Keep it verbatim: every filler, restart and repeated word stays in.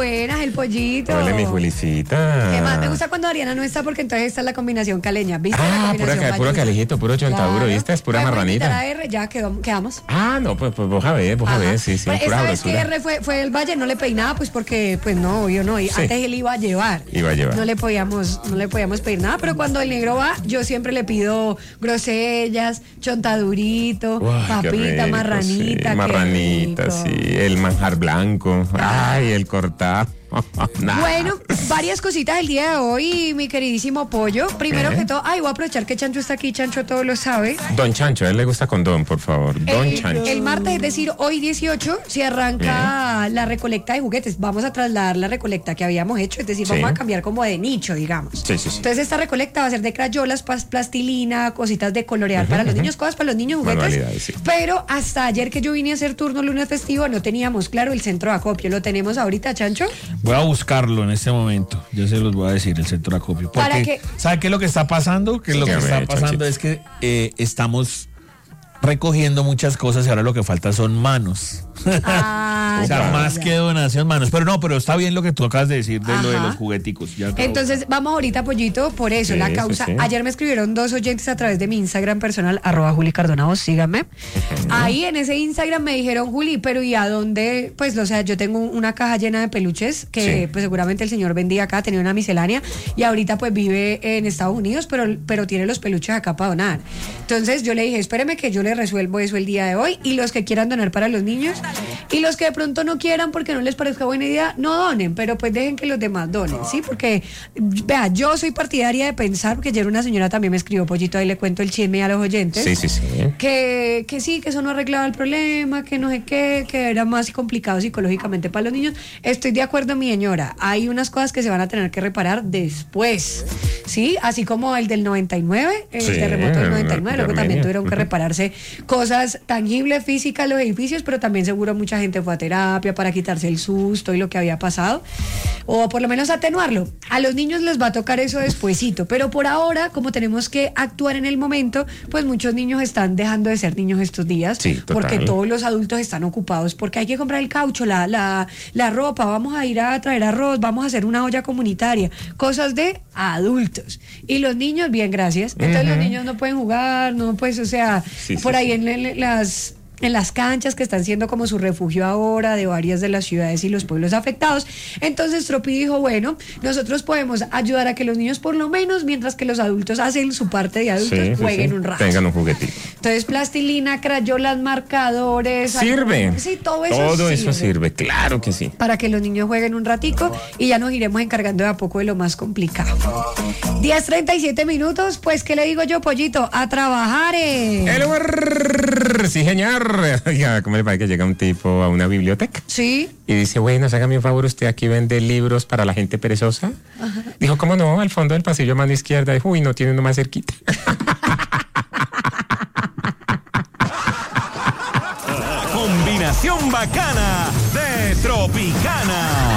buenas, el pollito. Hola, mi Julicita. ¿Qué más? Me gusta cuando Ariana no está porque entonces está la combinación caleña, ¿viste? Ah, pura, puro calejito, puro chontaduro, claro. ¿viste? Es pura ¿Podemos marranita. invitar a R? Ya quedó, quedamos. Ah, no, pues, pues vos a ver, vos a ver, sí, sí, Pues pura esta vez que grosura. R fue, fue el Valle, no le pedí nada, pues porque, pues no, yo no, y Sí. antes él iba a llevar. Iba a llevar. No le podíamos, no le podíamos pedir nada, pero cuando el negro va, yo siempre le pido grosellas, chontadurito, Uah, qué papita, rico, marranita. sí, marranita, sí, el manjar blanco, ay, el cortado. Nah. Bueno, varias cositas el día de hoy, mi queridísimo Pollo. Primero ¿Eh? que todo, ay, voy a aprovechar que Chancho está aquí, Chancho todo lo sabe. Don Chancho, a él le gusta con don, por favor. Don El, Chancho. el martes, es decir, hoy dieciocho, se arranca la recolecta de juguetes. Vamos a trasladar la recolecta que habíamos hecho, es decir, Sí. vamos a cambiar como de nicho, digamos. Sí, sí, sí. Entonces, esta recolecta va a ser de crayolas, pas- plastilina, cositas de colorear para los niños, cosas para los niños, juguetes. Manualidades, sí. Pero hasta ayer que yo vine a hacer turno lunes festivo, no teníamos claro el centro de acopio. ¿Lo tenemos ahorita, Chancho? Voy a buscarlo en este momento. Yo se los voy a decir, el centro de acopio. Porque, Para que- ¿sabe qué es lo que está pasando? Que lo que Dígame, está pasando Chanchito. es que eh, estamos recogiendo muchas cosas y ahora lo que falta son manos. Ah, O sea, ya, más ya. que donación, manos. Pero no, pero está bien lo que tú acabas de decir de lo de Ajá. los jugueticos. Ya acabo. Entonces, vamos ahorita, Pollito, por eso, Sí, la sí, causa. sí. Ayer me escribieron dos oyentes a través de mi Instagram personal, arroba Juli Cardona, vos síganme. Ahí en ese Instagram me dijeron, Juli, pero ¿y a dónde? Pues, o sea, yo tengo una caja llena de peluches que, Sí. pues, seguramente el señor vendía acá, tenía una miscelánea y ahorita, pues, vive en Estados Unidos, pero, pero tiene los peluches acá para donar. Entonces, yo le dije, espéreme que yo le resuelvo eso el día de hoy y los que quieran donar para los niños y los que de pronto no quieran porque no les parezca buena idea, no donen, pero pues dejen que los demás donen, ¿sí? Porque, vea, yo soy partidaria de pensar, porque ayer una señora también me escribió, Pollito, ahí le cuento el chisme a los oyentes. Sí, sí, sí. Que, que sí, que eso no arreglaba el problema, que no sé qué, que era más complicado psicológicamente para los niños. Estoy de acuerdo, mi señora. Hay unas cosas que se van a tener que reparar después, ¿sí? Así como el del noventa y nueve, el Sí, terremoto del el noventa y nueve, luego de también Armenia. tuvieron que Ujú. repararse cosas tangibles, físicas, los edificios, pero también seguro mucha gente fue a terapia para quitarse el susto y lo que había pasado, o por lo menos atenuarlo. A los niños les va a tocar eso despuesito, pero por ahora, como tenemos que actuar en el momento, pues muchos niños están dejando de ser niños estos días, Sí, total. porque todos los adultos están ocupados, porque hay que comprar el caucho, la, la, la ropa, vamos a ir a traer arroz, vamos a hacer una olla comunitaria, cosas de adultos. Y los niños, bien, gracias. Entonces los niños no pueden jugar, no, pues, o sea, Sí, sí, por ahí sí. en, en las... en las canchas que están siendo como su refugio ahora de varias de las ciudades y los pueblos afectados. Entonces Tropi dijo, bueno, nosotros podemos ayudar a que los niños por lo menos, mientras que los adultos hacen su parte de adultos, Sí, sí, jueguen sí. un rato. Tengan un juguetito. Entonces plastilina, crayolas, marcadores. Sirve. algo- Sí, todo eso Todo sirve. eso sirve, claro que sí. Para que los niños jueguen un ratico y ya nos iremos encargando de a poco de lo más complicado. diez treinta y siete minutos, pues, ¿qué le digo yo, Pollito? A trabajar. eh. El humor, sí, señor. Oiga, ¿cómo le parece que llega un tipo a una biblioteca? Sí. Y dice, bueno, hágame un favor, usted aquí vende libros para la gente perezosa. Dijo, ¿cómo no? Al fondo del pasillo, mano izquierda. Dijo, uy, no tiene uno más cerquita. Combinación bacana de Tropicana.